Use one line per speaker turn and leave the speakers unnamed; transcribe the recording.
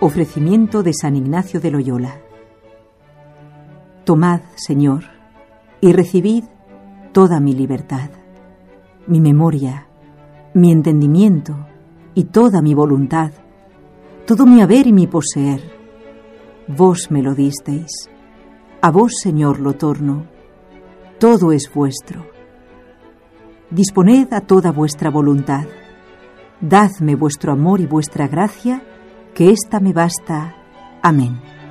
Ofrecimiento de San Ignacio de Loyola. Tomad, Señor, y recibid toda mi libertad, mi memoria, mi entendimiento y toda mi voluntad, todo mi haber y mi poseer. Vos me lo disteis, a vos, Señor, lo torno, todo es vuestro. Disponed a toda vuestra voluntad, dadme vuestro amor y vuestra gracia, que ésta me basta. Amén.